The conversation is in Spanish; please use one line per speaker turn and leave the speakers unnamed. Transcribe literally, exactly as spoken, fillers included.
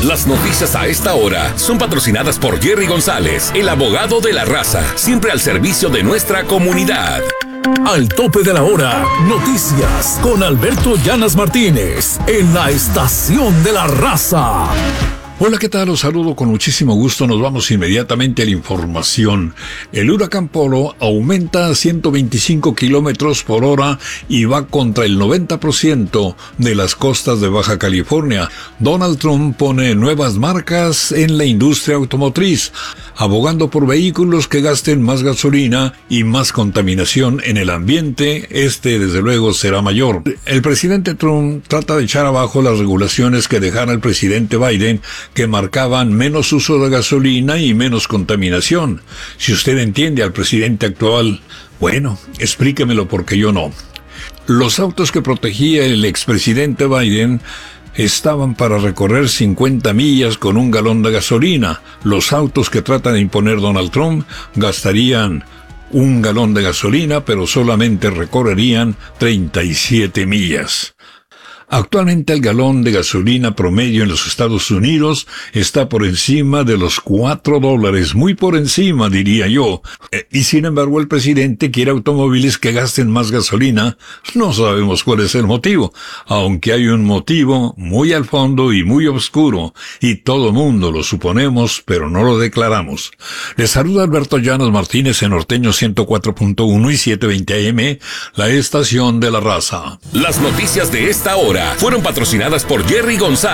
Las noticias a esta hora son patrocinadas por Jerry González, el abogado de la raza, siempre al servicio de nuestra comunidad.
Al tope de la hora, noticias con Alberto Llanas Martínez en la Estación de la Raza.
Hola, ¿qué tal? Los saludo con muchísimo gusto. Nos vamos inmediatamente a la información. El huracán Polo aumenta a ciento veinticinco kilómetros por hora y va contra el noventa por ciento de las costas de Baja California. Donald Trump pone nuevas marcas en la industria automotriz, abogando por vehículos que gasten más gasolina y más contaminación en el ambiente. Este, desde luego, será mayor. El presidente Trump trata de echar abajo las regulaciones que dejara el presidente Biden, que marcaban menos uso de gasolina y menos contaminación. Si usted entiende al presidente actual, bueno, explíquemelo porque yo no. Los autos que protegía el expresidente Biden estaban para recorrer cincuenta millas con un galón de gasolina. Los autos que trata de imponer Donald Trump gastarían un galón de gasolina, pero solamente recorrerían treinta y siete millas. Actualmente el galón de gasolina promedio en los Estados Unidos está por encima de los cuatro dólares, muy por encima, diría yo. Eh, y sin embargo el presidente quiere automóviles que gasten más gasolina. No sabemos cuál es el motivo, aunque hay un motivo muy al fondo y muy oscuro, y todo mundo lo suponemos, pero no lo declaramos. Les saluda Alberto Llanas Martínez en Norteño ciento cuatro punto uno y setecientos veinte A M, la estación de la raza.
Las noticias de esta hora fueron patrocinadas por Jerry González.